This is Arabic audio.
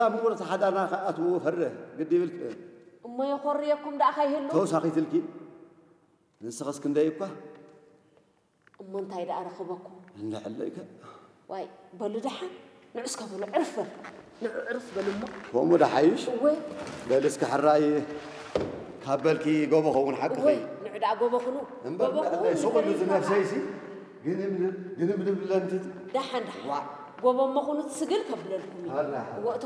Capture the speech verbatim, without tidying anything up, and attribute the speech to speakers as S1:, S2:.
S1: مورة حدا أنا خاطو فره قدي بالك
S2: أما يخريكم دا أخي هلو
S1: توس أخي تلكي نسخس كندا يبقى
S2: أما أنت هيدا أرخبكم
S1: لا عليك
S2: واي بلو دحن نعسك بلو عرفه نعرف بلو ما
S1: هو مو دحيش
S2: وي
S1: بلسك حراي كابلكي جوبا خون حق
S2: وي نعدا جوبا خنو
S1: جوبا سوق الزنا سيسي جنب جنب جنب بلانتي
S2: دحن دحن جوبا ما خنو تسجل قبل الكمي